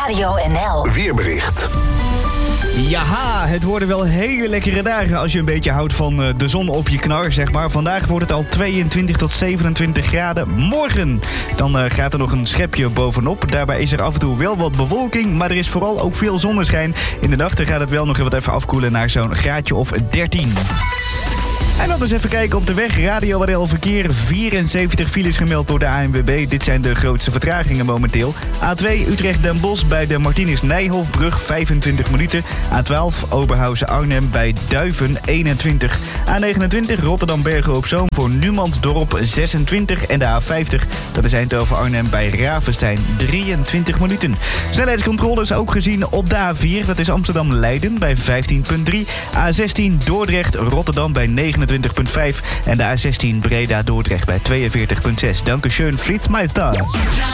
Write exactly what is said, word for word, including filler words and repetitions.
Radio N L. Weerbericht. Jaha, het worden wel hele lekkere dagen als je een beetje houdt van uh, de zon op je knar, zeg maar. Vandaag wordt het al tweeëntwintig tot zevenentwintig graden. Morgen, dan uh, gaat er nog een schepje bovenop. Daarbij is er af en toe wel wat bewolking, maar er is vooral ook veel zonneschijn. In de nacht gaat het wel nog wat even afkoelen naar zo'n graadje of dertien. En dan eens even kijken op de weg. Radio N L verkeer. vierenzeventig files gemeld door de A N W B. Dit zijn de grootste vertragingen momenteel. A twee Utrecht-Den Bosch bij de Martinus-Nijhoffbrug vijfentwintig minuten. A twaalf Oberhausen-Arnhem bij Duiven eenentwintig. A negenentwintig Rotterdam-Bergen-op-Zoom voor Numansdorp zesentwintig. En de A vijftig, dat is Eindhoven-Arnhem bij Ravenstein drieëntwintig minuten. Snelheidscontroles ook gezien op de A vier. Dat is Amsterdam-Leiden bij vijftien komma drie. A zestien Dordrecht-Rotterdam bij negenentwintig komma vijf. En de A zestien Breda-Dordrecht bij tweeënveertig komma zes. Dankeschön, Flitsmeister.